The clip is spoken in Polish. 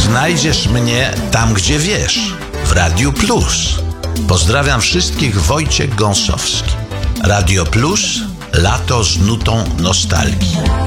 Znajdziesz mnie tam, gdzie wiesz, w Radiu Plus. Pozdrawiam wszystkich, Wojciech Gąsowski. Radio Plus, lato z nutą nostalgii.